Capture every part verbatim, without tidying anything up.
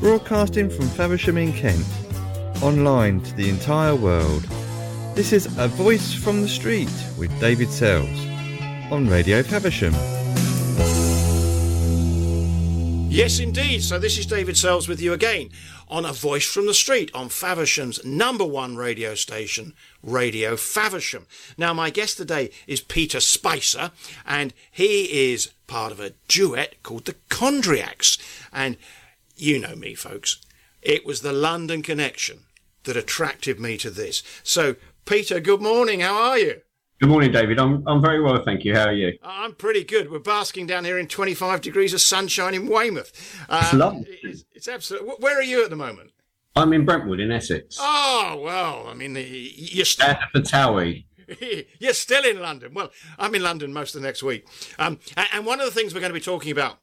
broadcasting from Faversham in Kent, online to the entire world. This is A Voice from the Street with David Sells on Radio Faversham. Yes, indeed. So this is David Sells with you again on A Voice from the Street on Faversham's number one radio station, Radio Faversham. Now, my guest today is Peter Spicer, and he is part of a duet called the Chondriacs. And you know me, folks. It was the London connection that attracted me to this. So, Peter, good morning. How are you? Good morning, David. I'm I'm very well, thank you. How are you? I'm pretty good. We're basking down here in twenty-five degrees of sunshine in Weymouth. Um, it's lovely. It's, it's absolutely. Where are you at the moment? I'm in Brentwood, in Essex. Oh well, I mean, you're still at the Towie. You're still in London. Well, I'm in London most of the next week. Um, and one of the things we're going to be talking about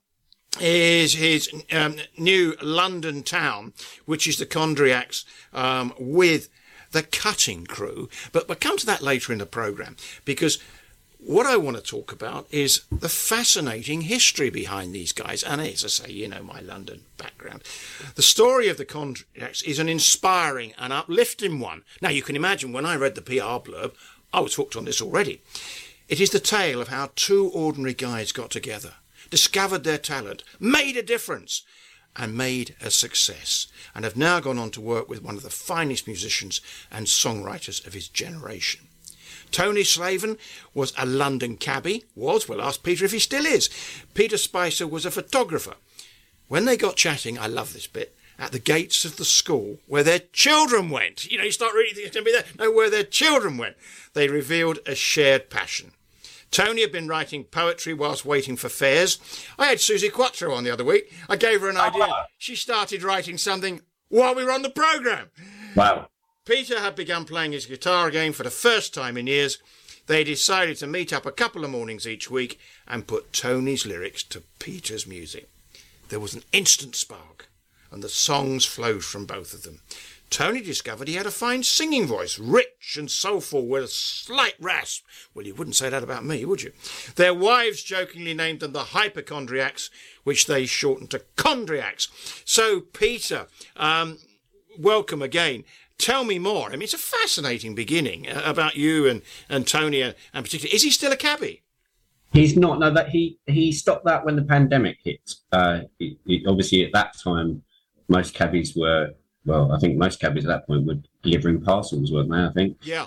is his um, new London town, which is the Chondriacs, um, with the Cutting Crew. But we'll come to that later in the programme, because what I want to talk about is the fascinating history behind these guys. And as I say, you know my London background. The story of the Chondriacs is an inspiring and uplifting one. Now, you can imagine when I read the P R blurb, I was hooked on this already. It is the tale of how two ordinary guys got together, discovered their talent, made a difference, and made a success, and have now gone on to work with one of the finest musicians and songwriters of his generation. Tony Slaven was a London cabbie, was, we'll ask Peter if he still is. Peter Spicer was a photographer. When they got chatting, I love this bit, at the gates of the school where their children went, you know, you start reading things to be there, no, where their children went, they revealed a shared passion. Tony had been writing poetry whilst waiting for fairs. I had Susie Quattro on the other week. I gave her an idea. Oh. She started writing something while we were on the programme. Wow. Peter had begun playing his guitar again for the first time in years. They decided to meet up a couple of mornings each week and put Tony's lyrics to Peter's music. There was an instant spark, and the songs flowed from both of them. Tony discovered he had a fine singing voice, rich and soulful with a slight rasp. Well, you wouldn't say that about me, would you? Their wives jokingly named them the Hypochondriacs, which they shortened to Chondriacs. So, Peter, um, welcome again. Tell me more. I mean, it's a fascinating beginning about you and, and Tony, and, and particularly. Is he still a cabbie? He's not. No, that he, he stopped that when the pandemic hit. Uh, he, he, obviously, at that time, most cabbies were... Well, I think most cabbies at that point were delivering parcels, weren't they, I think? Yeah.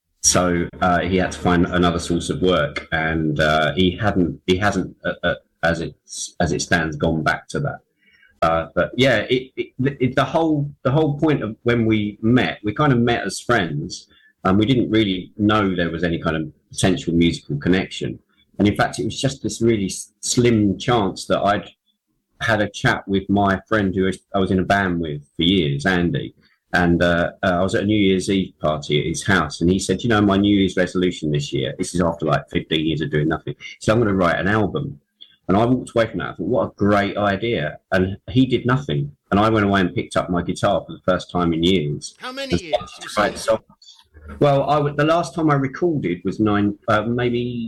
So uh, he had to find another source of work, and uh, he hadn't, he hasn't, uh, uh, as it as it stands, gone back to that. Uh, but yeah, it, it, it, the whole the whole point of when we met, we kind of met as friends, and we didn't really know there was any kind of potential musical connection. And in fact, it was just this really slim chance that I'd had a chat with my friend who I was in a band with for years, Andy, and uh, uh, I was at a New Year's Eve party at his house, and he said, you know, my New Year's resolution this year, this is after like fifteen years of doing nothing, so I'm going to write an album. And I walked away from that. I thought, what a great idea. And he did nothing. And I went away and picked up my guitar for the first time in years. How many years? Well, I w- the last time I recorded was nine, uh, maybe,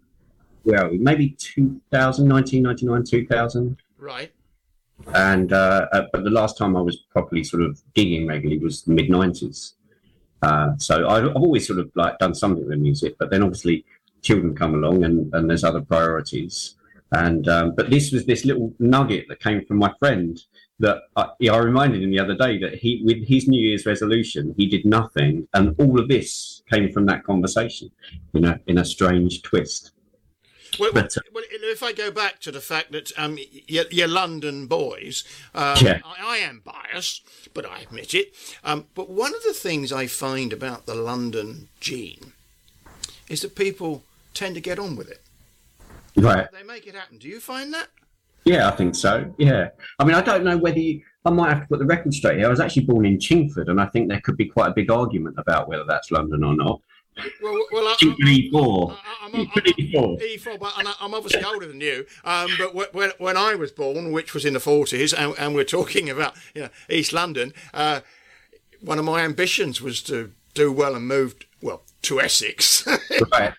well, maybe two thousand, nineteen ninety-nine, two thousand. Right. And uh, uh, but the last time I was properly sort of gigging regularly was the mid nineties. Uh, so I've, I've always sort of like done something with music, but then obviously children come along and, and there's other priorities. And um, but this was this little nugget that came from my friend that I, yeah, I reminded him the other day that he, with his New Year's resolution, he did nothing, and all of this came from that conversation, you know, in a strange twist. Well, but, uh, well, if I go back to the fact that um, you're, you're London boys, um, yeah. I, I am biased, but I admit it. Um, but one of the things I find about the London gene is that people tend to get on with it. Right. They make it happen. Do you find that? Yeah, I think so. Yeah. I mean, I don't know whether you, I might have to put the record straight here. I was actually born in Chingford, and I think there could be quite a big argument about whether that's London or not. Well, well, I, Chingford E four. I'm, I'm, I'm, E four. E four, but I'm obviously older than you. Um, but when when I was born, which was in the forties, and, and we're talking about you know East London, uh, one of my ambitions was to do well and move well to Essex. Right.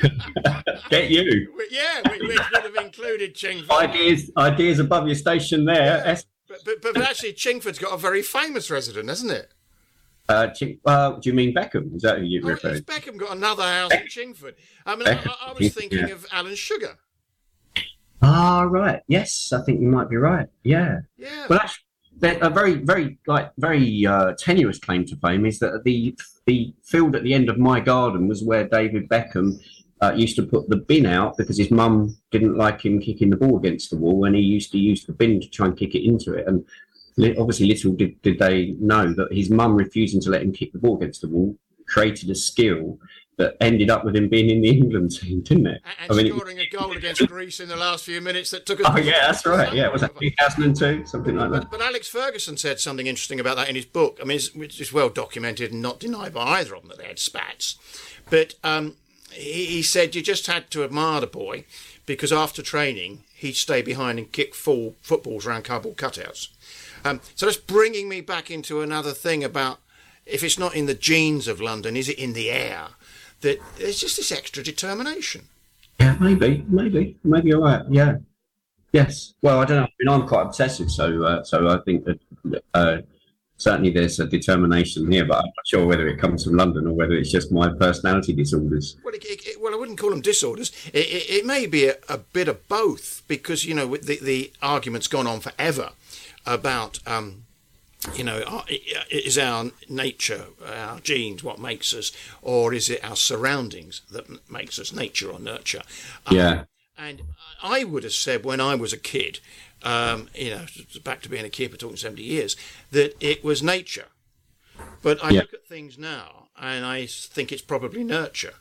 Get you. Yeah, which would have included Chingford. Ideas, ideas above your station there. But, but, but actually, Chingford's got a very famous resident, hasn't it? Uh, Ching, uh, do you mean Beckham? Is that who you're Oh, referring has to? Beckham got another house in Chingford? I mean, I, I was thinking Yeah. of Alan Sugar. Ah, right. Yes, I think you might be right. Yeah. Yeah. Well, actually, there- a very, very, like, very uh, tenuous claim to fame is that the the field at the end of my garden was where David Beckham uh, used to put the bin out because his mum didn't like him kicking the ball against the wall, and he used to use the bin to try and kick it into it. And li- obviously, little did, did they know that his mum refusing to let him kick the ball against the wall created a skill that ended up with him being in the England team, didn't it? And, I mean, it- scoring a goal against Greece in the last few minutes that took us. Oh yeah, that's right. Yeah, was that two thousand two, something like that? But, but Alex Ferguson said something interesting about that in his book. I mean, it's, it's well documented and not denied by either of them that they had spats. But um, he, he said you just had to admire the boy because after training he'd stay behind and kick full footballs around cardboard cutouts. Um, so that's bringing me back into another thing about if it's not in the genes of London, is it in the air? That there's just this extra determination. Yeah, maybe, maybe, maybe you're right. Yeah, yes. Well, I don't know. I mean, I'm quite obsessive, so uh, so I think that uh, certainly there's a determination here, but I'm not sure whether it comes from London or whether it's just my personality disorders. Well, it, it, it- well, I wouldn't call them disorders. It, it, it may be a, a bit of both because, you know, with the, the argument's gone on forever about, um, you know, are- is our nature, our genes what makes us, or is it our surroundings that m- makes us, nature or nurture? Um, Yeah, And I would have said when I was a kid, um, you know, back to being a kid, we're talking seventy years, that it was nature. But I Yeah. look at things now and I think it's probably nurture.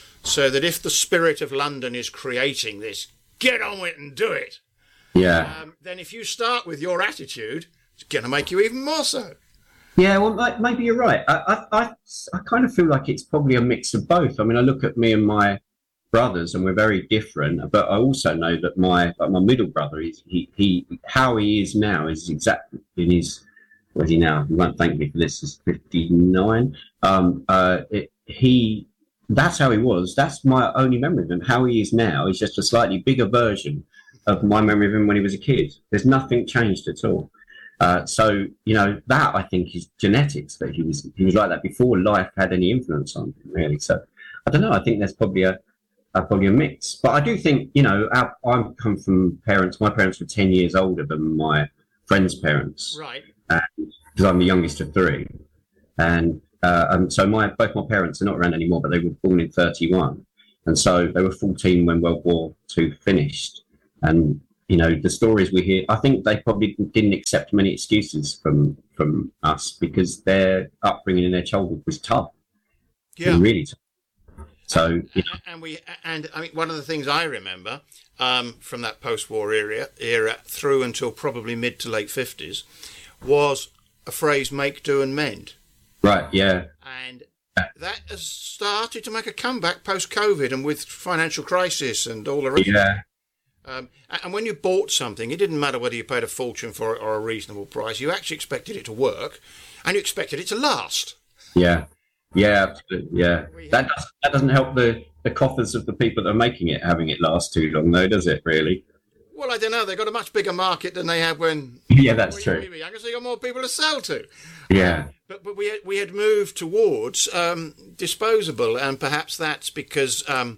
So that if the spirit of London is creating this, get on with it and do it, yeah, um, then if you start with your attitude, it's going to make you even more so. yeah. Well, like, maybe you're right. I, I, I, I kind of feel like it's probably a mix of both. I mean, I look at me and my brothers, and we're very different. But I also know that my like my middle brother is he, he how he is now is exactly in his. What is he now? He won't thank me for this. Is fifty-nine. Um, uh, it, he. That's how he was. That's my only memory of him. How he is now is just a slightly bigger version of my memory of him when he was a kid. There's nothing changed at all. Uh, so you know that I think is genetics. That he was he was like that before life had any influence on him. Really. So I don't know. I think there's probably a, a probably a mix. But I do think you know our, I come from parents. My parents were ten years older than my friends' parents. Right. Because I'm the youngest of three, and uh, and so my both my parents are not around anymore, but they were born in thirty-one, and so they were fourteen when World War Two finished. And you know the stories we hear, I think they probably didn't accept many excuses from from us because their upbringing in their childhood was tough, Yeah. really tough. So you know, And we, and I mean, one of the things I remember um, from that post-war era, era through until probably mid to late fifties, was a phrase "make, do, and mend," right, yeah, and that has started to make a comeback post-COVID and with financial crisis and all the rest. yeah, Um, and when you bought something, it didn't matter whether you paid a fortune for it or a reasonable price. You actually expected it to work, and you expected it to last. yeah, yeah, absolutely, yeah. We That does, that doesn't help the the coffers of the people that are making it having it last too long, though, does it? Really? Well, I don't know. They've got a much bigger market than they had when. Yeah, that's when true. we were younger, so you got more people to sell to. Yeah. But but we had, we had moved towards um, disposable, and perhaps that's because um,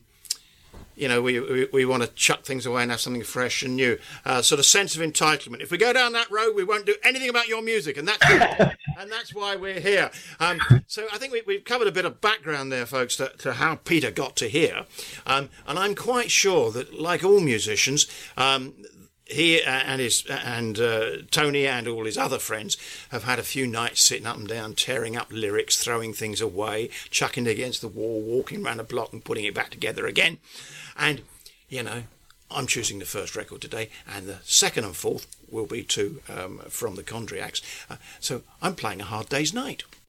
you know we, we we want to chuck things away and have something fresh and new. Uh, sort of sense of entitlement. If we go down that road, we won't do anything about your music, and that's and that's why we're here. Um, so I think we, we've covered a bit of background there, folks, to, to how Peter got to here, um, and I'm quite sure that, like all musicians. Um, He and his and uh, Tony and all his other friends have had a few nights sitting up and down, tearing up lyrics, throwing things away, chucking it against the wall, walking around the block and putting it back together again. And, you know, I'm choosing the first record today, and the second and fourth will be two um, from the Condriacs. Uh, so I'm playing A Hard Day's Night.